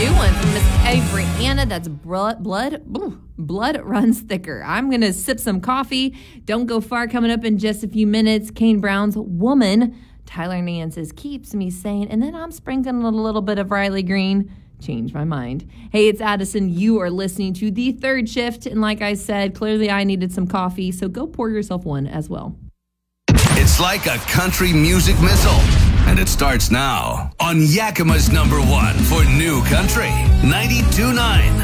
new one from Miss Avery Anna. That's Blood Runs Thicker. I'm going to sip some coffee. Don't go far. Coming up in just a few minutes, Kane Brown's Woman. Tyler Nance's Keeps Me Sane. And then I'm sprinkling a little bit of Riley Green. Change my mind. Hey, it's Addison. You are listening to The Third Shift. And like I said, clearly I needed some coffee. So go pour yourself one as well. It's like a country music missile. And it starts now on Yakima's #1 for New Country 92.9.